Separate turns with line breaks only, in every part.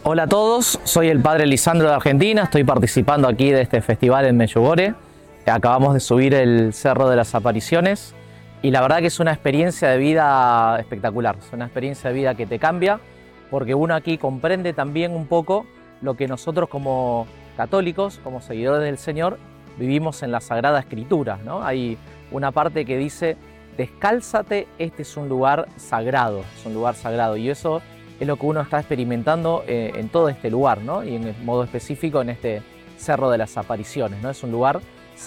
Hola a todos, soy el padre Lisandro de Argentina, estoy participando aquí de este festival en Medjugorje. Acabamos de subir el Cerro de las Apariciones y la verdad que es una experiencia de vida espectacular, es una experiencia de vida que te cambia porque uno aquí comprende también un poco lo que nosotros como católicos, como seguidores del Señor, vivimos en la Sagrada Escritura, ¿no? Hay una parte que dice, descálzate, este es un lugar sagrado, y eso es lo que uno está experimentando en todo este lugar, ¿no? Y en modo específico en este Cerro de las Apariciones, ¿no? Es un lugar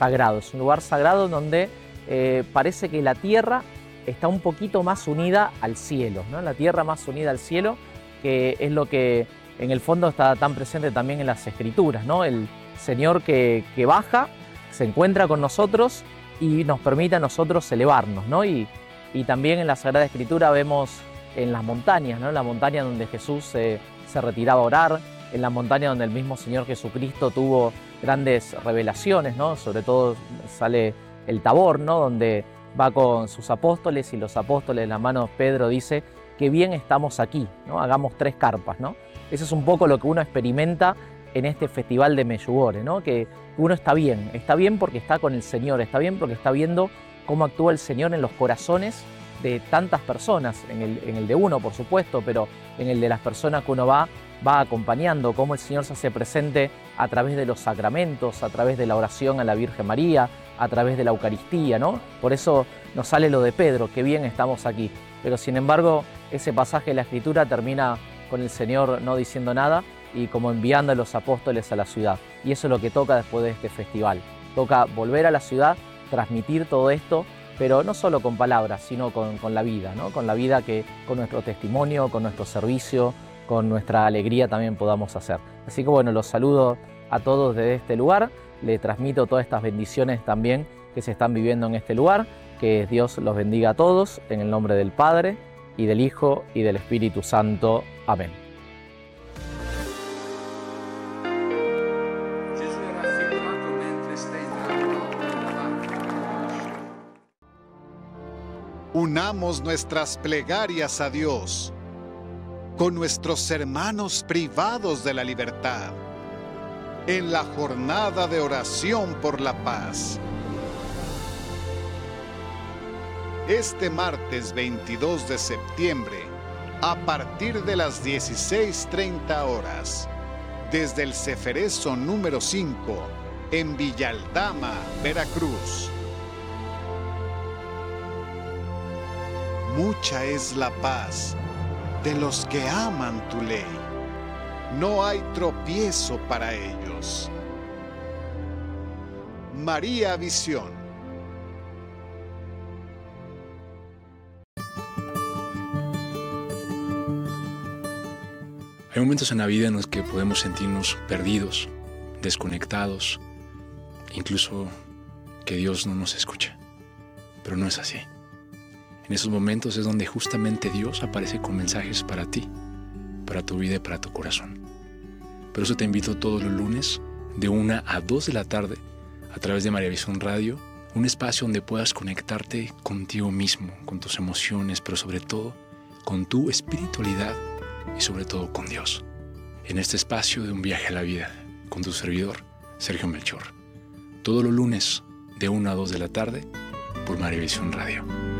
sagrado donde parece que la tierra está un poquito más unida al cielo, ¿no? La tierra más unida al cielo, que es lo que en el fondo está tan presente también en las Escrituras, ¿no? El Señor que baja, se encuentra con nosotros y nos permite a nosotros elevarnos, ¿no? Y también en la Sagrada Escritura vemos en las montañas, ¿no? En la montaña donde Jesús se retiraba a orar, en la montaña donde el mismo Señor Jesucristo tuvo grandes revelaciones, ¿no? Sobre todo sale el Tabor, ¿no? Donde va con sus apóstoles y los apóstoles en la mano Pedro dice, qué bien estamos aquí, ¿no? Hagamos 3 carpas, ¿no? Eso es un poco lo que uno experimenta en este festival de Medjugorje, ¿no? Que uno está bien porque está con el Señor, está bien porque está viendo cómo actúa el Señor en los corazones de tantas personas, en el de uno por supuesto, pero en el de las personas que uno va acompañando, cómo el Señor se hace presente a través de los sacramentos, a través de la oración a la Virgen María, a través de la Eucaristía, ¿no? Por eso nos sale lo de Pedro, qué bien estamos aquí. Pero sin embargo, ese pasaje de la Escritura termina con el Señor no diciendo nada y como enviando a los apóstoles a la ciudad. Y eso es lo que toca después de este festival. Toca volver a la ciudad, transmitir todo esto, pero no solo con palabras, sino con la vida, ¿no? Con la vida que con nuestro testimonio, con nuestro servicio, con nuestra alegría también podamos hacer. Así que bueno, los saludo a todos desde este lugar, les transmito todas estas bendiciones también que se están viviendo en este lugar, que Dios los bendiga a todos, en el nombre del Padre, y del Hijo, y del Espíritu Santo. Amén.
Unamos nuestras plegarias a Dios con nuestros hermanos privados de la libertad en la jornada de oración por la paz. Este martes 22 de septiembre, a partir de las 16:30 horas, desde el Ceferezo número 5, en Villaldama, Veracruz. Mucha es la paz de los que aman tu ley. No hay tropiezo para ellos. María Visión.
Hay momentos en la vida en los que podemos sentirnos perdidos, desconectados, incluso que Dios no nos escucha. Pero no es así. En esos momentos es donde justamente Dios aparece con mensajes para ti, para tu vida y para tu corazón. Por eso te invito todos los lunes de 1 a 2 de la tarde a través de María Visión Radio, un espacio donde puedas conectarte contigo mismo, con tus emociones, pero sobre todo con tu espiritualidad y sobre todo con Dios. En este espacio de un viaje a la vida con tu servidor, Sergio Melchor. Todos los lunes de 1 a 2 de la tarde por María Visión Radio.